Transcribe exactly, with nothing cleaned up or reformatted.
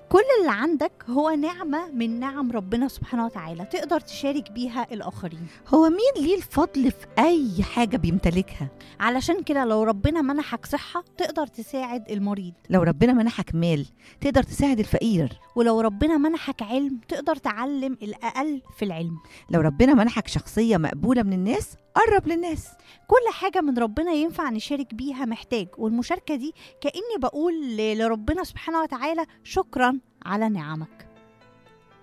كل اللي عندك هو نعمة من نعم ربنا سبحانه وتعالى، تقدر تشارك بيها الآخرين. هو مين ليه الفضل في أي حاجة بيمتلكها؟ علشان كده لو ربنا منحك صحة تقدر تساعد المريض، لو ربنا منحك مال تقدر تساعد الفقير، ولو ربنا منحك علم تقدر تعلم الأقل في العلم، لو ربنا منحك شخصية مقبولة من الناس قرب للناس. كل حاجة من ربنا ينفع نشارك بيها محتاج، والمشاركة دي كأني بقول لربنا سبحانه وتعالى شكرا على نعمك.